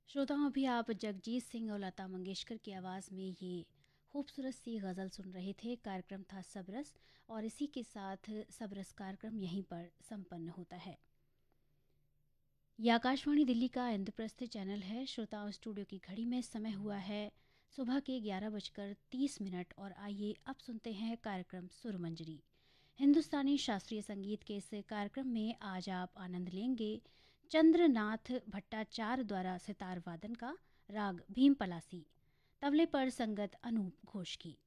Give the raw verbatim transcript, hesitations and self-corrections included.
श्रोताओं, अभी आप जगजीत सिंह और लता मंगेशकर की आवाज़ में ये खूबसूरत सी गज़ल सुन रहे थे। कार्यक्रम था सबरस और इसी के साथ सबरस कार्यक्रम यहीं पर संपन्न होता है। यह आकाशवाणी दिल्ली का इंद्रप्रस्थ चैनल है। श्रोताओं, स्टूडियो की घड़ी में समय हुआ है सुबह के ग्यारह बजकर तीस मिनट और आइए अब सुनते हैं कार्यक्रम सुरमंजरी। हिंदुस्तानी शास्त्रीय संगीत के इस कार्यक्रम में आज आप आनंद लेंगे चंद्रनाथ भट्टाचार्य द्वारा सितार वादन का, राग भीम पलासी, तबले पर संगत अनूप घोष की।